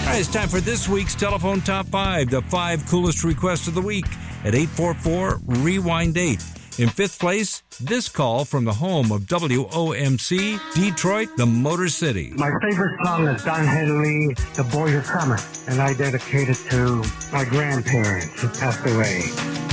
right, it's time for this week's Telephone Top 5, the 5 coolest requests of the week at 844-REWIND-8. In 5th place, this call from the home of WOMC, Detroit, the Motor City. My favorite song is Don Henley, The Boys Are Coming, and I dedicate it to my grandparents who passed away.